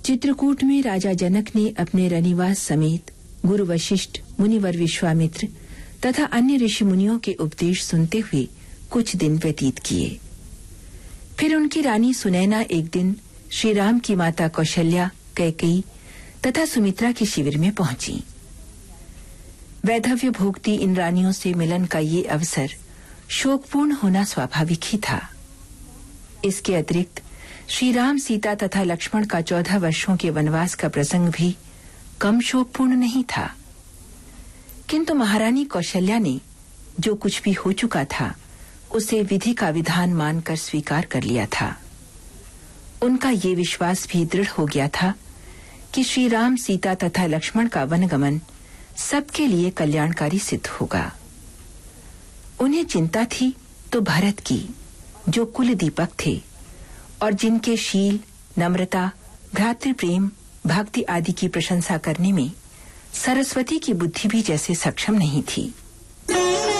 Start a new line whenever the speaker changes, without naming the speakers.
चित्रकूट में राजा जनक ने अपने रनिवास समेत गुरु वशिष्ठ, मुनिवर विश्वामित्र तथा अन्य ऋषि मुनियों के उपदेश सुनते हुए कुछ दिन व्यतीत किए। फिर उनकी रानी सुनैना एक दिन श्री राम की माता कौशल्या, कैकेयी तथा सुमित्रा के शिविर में पहुंची। वैधव्य भोगती इन रानियों से मिलन का ये अवसर शोकपूर्ण होना स्वाभाविक ही था। इसके अतिरिक्त श्री राम, सीता तथा लक्ष्मण का 14 वर्षों के वनवास का प्रसंग भी कम शोकपूर्ण नहीं था। किंतु महारानी कौशल्या ने जो कुछ भी हो चुका था उसे विधि का विधान मानकर स्वीकार कर लिया था। उनका ये विश्वास भी दृढ़ हो गया था कि श्री राम, सीता तथा लक्ष्मण का वनगमन सबके लिए कल्याणकारी सिद्ध होगा। उन्हें चिंता थी तो भरत की, जो कुल दीपक थे और जिनके शील, नम्रता, भ्रातृप्रेम, भक्ति आदि की प्रशंसा करने में सरस्वती की बुद्धि भी जैसे सक्षम नहीं थी।